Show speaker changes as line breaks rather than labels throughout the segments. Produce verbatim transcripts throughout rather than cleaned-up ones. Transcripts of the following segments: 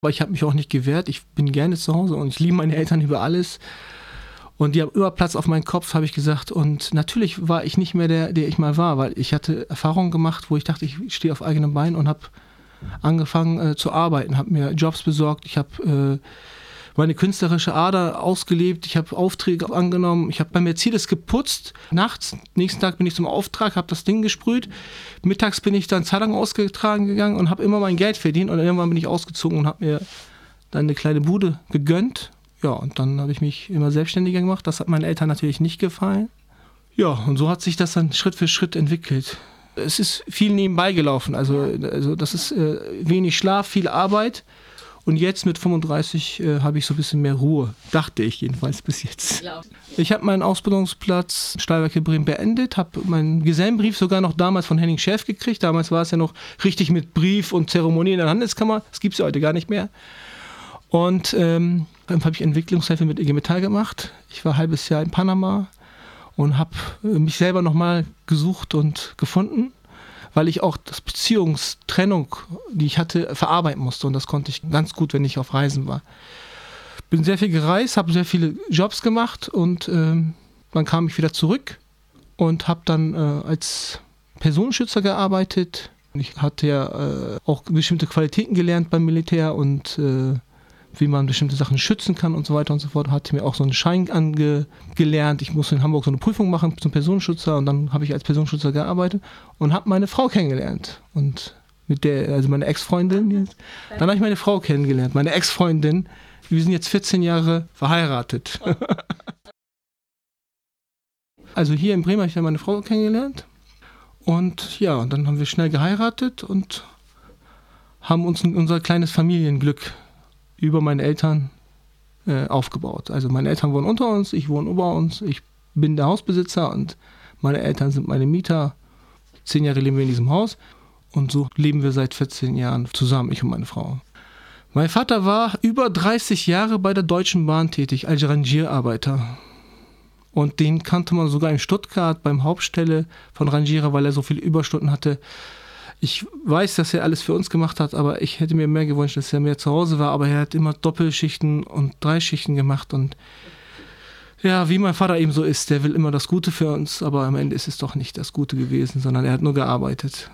Aber ich habe mich auch nicht gewehrt. Ich bin gerne zu Hause und ich liebe meine Eltern über alles. Und die haben immer Platz auf meinen Kopf, habe ich gesagt. Und natürlich war ich nicht mehr der, der ich mal war, weil ich hatte Erfahrungen gemacht, wo ich dachte, ich stehe auf eigenen Beinen und habe angefangen äh, zu arbeiten, habe mir Jobs besorgt. Ich habe äh, meine künstlerische Ader ausgelebt. Ich habe Aufträge angenommen. Ich habe bei Mercedes geputzt. Nachts, nächsten Tag bin ich zum Auftrag, habe das Ding gesprüht. Mittags bin ich dann Zeitung ausgetragen gegangen und habe immer mein Geld verdient. Und irgendwann bin ich ausgezogen und habe mir dann eine kleine Bude gegönnt. Ja, und dann habe ich mich immer selbstständiger gemacht. Das hat meinen Eltern natürlich nicht gefallen. Ja, und so hat sich das dann Schritt für Schritt entwickelt. Es ist viel nebenbei gelaufen. Also, also das ist äh, wenig Schlaf, viel Arbeit. Und jetzt mit fünfunddreißig äh, habe ich so ein bisschen mehr Ruhe. Dachte ich jedenfalls bis jetzt. Ich habe meinen Ausbildungsplatz Stahlwerke Bremen beendet, habe meinen Gesellenbrief sogar noch damals von Henning Schäf gekriegt. Damals war es ja noch richtig mit Brief und Zeremonie in der Handelskammer. Das gibt es ja heute gar nicht mehr. Und ähm, dann habe ich Entwicklungshilfe mit I G Metall gemacht. Ich war ein halbes Jahr in Panama und habe äh, mich selber nochmal gesucht und gefunden, weil ich auch das Beziehungstrennung, die ich hatte, verarbeiten musste. Und das konnte ich ganz gut, wenn ich auf Reisen war. Bin sehr viel gereist, habe sehr viele Jobs gemacht und ähm, dann kam ich wieder zurück und habe dann äh, als Personenschützer gearbeitet. Ich hatte ja äh, auch bestimmte Qualitäten gelernt beim Militär und äh, wie man bestimmte Sachen schützen kann und so weiter und so fort. Hatte mir auch so einen Schein angelernt. Ich musste in Hamburg so eine Prüfung machen zum Personenschützer und dann habe ich als Personenschützer gearbeitet und habe meine Frau kennengelernt. Und mit der, also meine Ex-Freundin, dann habe ich meine Frau kennengelernt, meine Ex-Freundin. Wir sind jetzt vierzehn Jahre verheiratet. Also hier in Bremen habe ich dann meine Frau kennengelernt und ja, und dann haben wir schnell geheiratet und haben uns unser kleines Familienglück über meine Eltern äh, aufgebaut. Also meine Eltern wohnen unter uns, ich wohne über uns, ich bin der Hausbesitzer und meine Eltern sind meine Mieter. Zehn Jahre leben wir in diesem Haus und so leben wir seit vierzehn Jahren zusammen, ich und meine Frau. Mein Vater war über dreißig Jahre bei der Deutschen Bahn tätig, als Rangierarbeiter. Und den kannte man sogar in Stuttgart beim Hauptstelle von Rangierer, weil er so viele Überstunden hatte. Ich weiß, dass er alles für uns gemacht hat, aber ich hätte mir mehr gewünscht, dass er mehr zu Hause war. Aber er hat immer Doppelschichten und Dreischichten gemacht. Und ja, wie mein Vater eben so ist, der will immer das Gute für uns. Aber am Ende ist es doch nicht das Gute gewesen, sondern er hat nur gearbeitet.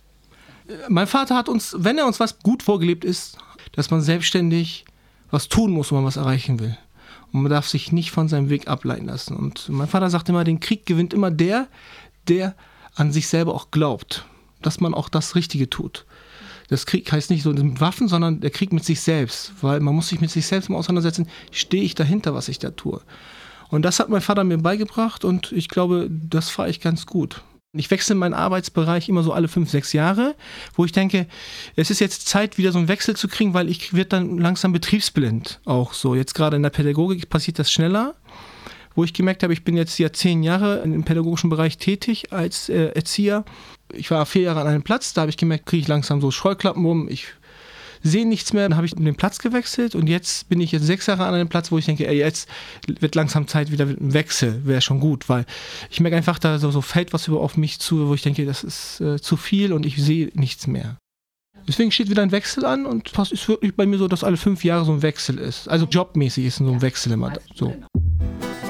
Mein Vater hat uns, wenn er uns was gut vorgelebt ist, dass man selbstständig was tun muss, wenn man was erreichen will. Und man darf sich nicht von seinem Weg ableiten lassen. Und mein Vater sagt immer, den Krieg gewinnt immer der, der an sich selber auch glaubt. Dass man auch das Richtige tut. Das Krieg heißt nicht so mit Waffen, sondern der Krieg mit sich selbst. Weil man muss sich mit sich selbst mal auseinandersetzen, stehe ich dahinter, was ich da tue. Und das hat mein Vater mir beigebracht und ich glaube, das fahre ich ganz gut. Ich wechsle meinen Arbeitsbereich immer so alle fünf, sechs Jahre, wo ich denke, es ist jetzt Zeit, wieder so einen Wechsel zu kriegen, weil ich werde dann langsam betriebsblind auch so. Jetzt gerade in der Pädagogik passiert das schneller, wo ich gemerkt habe, ich bin jetzt ja zehn Jahre im pädagogischen Bereich tätig als äh, Erzieher. Ich war vier Jahre an einem Platz, da habe ich gemerkt, kriege ich langsam so Scheuklappen rum, ich sehe nichts mehr. Dann habe ich den Platz gewechselt und jetzt bin ich jetzt sechs Jahre an einem Platz, wo ich denke, ey, jetzt wird langsam Zeit wieder mit einem Wechsel, wäre schon gut, weil ich merke einfach, da so, so fällt was über auf mich zu, wo ich denke, das ist äh, zu viel und ich sehe nichts mehr. Deswegen steht wieder ein Wechsel an und das ist wirklich bei mir so, dass alle fünf Jahre so ein Wechsel ist. Also jobmäßig ist so ein Wechsel immer so.